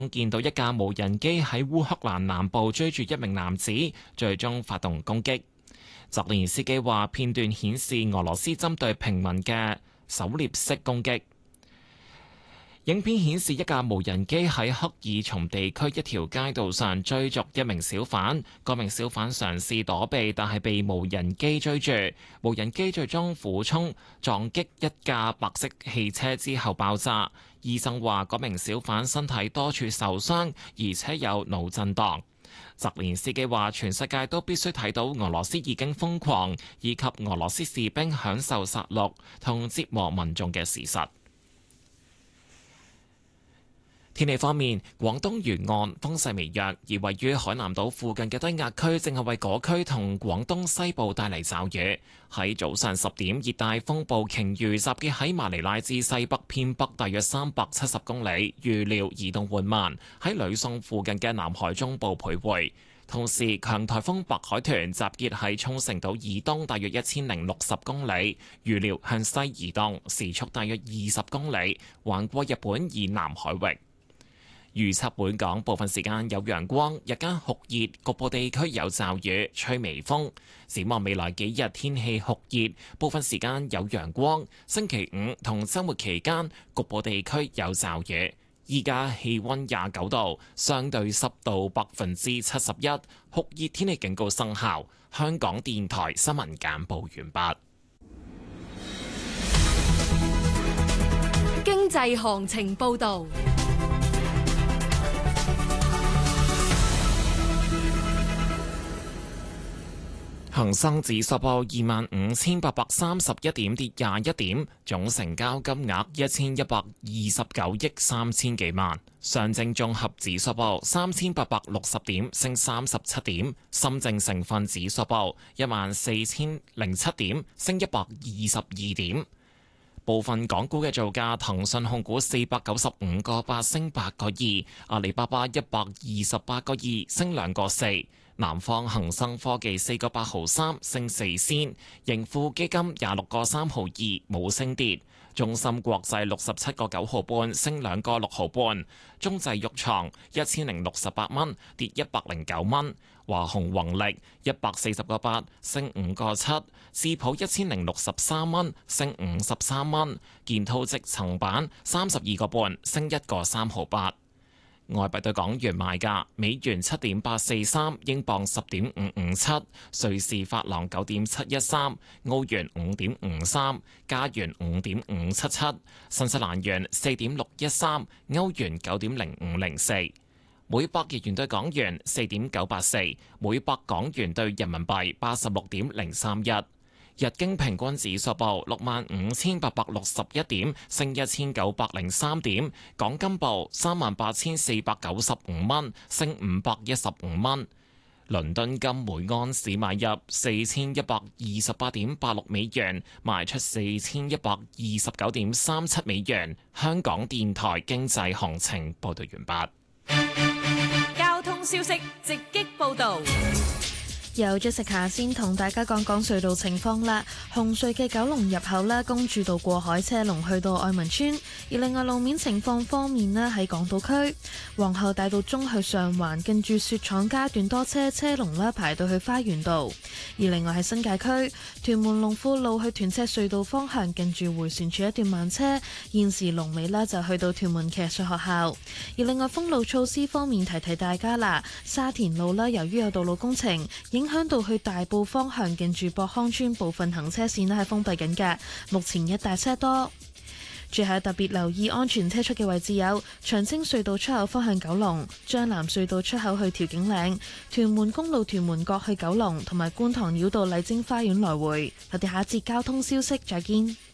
見到一架無人機喺烏克蘭南部追住一名男子，最終發動攻擊。澤連斯基話片段顯示俄羅斯針對平民嘅狩獵式攻擊。影片顯示一架無人機喺克爾松地區一條街道上追逐一名小販，嗰名小販嘗試躲避，但係被無人機追住。無人機最終俯衝撞擊一架白色汽車之後爆炸。醫生話嗰名小販身體多處受傷，而且有腦震盪。澤連斯基話全世界都必須睇到俄羅斯已經瘋狂，以及俄羅斯士兵享受殺戮同折磨民眾嘅事實。天氣方面，廣東沿岸風勢微弱，而位於海南島附近嘅低壓區正係為嗰區同廣東西部帶嚟驟雨。喺早上10點，熱帶風暴鯨魚集結喺馬尼拉至西北偏北大約370公里，預料移動緩慢，喺呂宋附近嘅南海中部徘徊。同時，強颱風白海豚集結喺沖繩島以東大約1060公里，預料向西移動，時速大約20公里，橫過日本以南海域。預測本港部分時間有陽光，日間酷熱，局部地區有驟雨，吹微風。展望未來幾日天氣酷熱，部分時間有陽光。星期五同週末期間，局部地區有驟雨。依家氣溫29度，相對濕度71%，酷熱天氣警告生效。香港電台新聞簡報完畢。 經濟行情報導。 恒生指數報25,831點，跌21點，總成交金額1129億3000幾萬。上證綜合指數報3860點，升37點。深證成分指數報14007點，升122點。部分港股嘅造價：騰訊控股495個8升8個2，阿里巴巴128個2升2個4。南方恒生科技4個8毫3升4仙，盈富基金26個3毫2冇升跌，中芯國際67個9毫半升2個6毫半，中製藥廠1068蚊跌109蚊，華虹宏力140個8升5個7，智普1063蚊升53蚊，建滔積層板32個半升1個3毫8。外幣對港元賣價：美元7.843，英鎊10.557，瑞士法郎9.713，澳元5.53，加元5.577，新西蘭元4.613，歐元9.0504，每百日元對港元4.984，每百港元對人民幣86.031。日經平均指數報65,861點，升1903點。港金報38,495蚊，升515蚊。倫敦金每安士買入4128.86美元，賣出4129.37美元。香港電台經濟行情報道完畢。交通消息直擊報道。 有咗食下先同大家講講隧道情況啦。紅隧嘅九龍入口啦，公主道過海車龍去到愛民村。而另外路面情況方面咧，喺港島區皇后大道中去上環，近住雪廠街段多車，車龍啦排到去花園道。而另外喺新界區屯門龍富路去屯赤隧道方向，近住迴旋處一段慢車，現時龍尾啦就去到屯門騎術學校。而另外封路措施方面，提提大家啦，沙田路啦，由於有道路工程，影響到去大埔方向，近住博康村部分行車線咧係封閉緊嘅，目前一帶車多。最後特別留意安全車速嘅位置有長青隧道出口方向九龍、將藍隧道出口去調景嶺、屯門公路屯門角去九龍，同埋觀塘繞道麗晶花園來回。我哋下一節交通消息再見。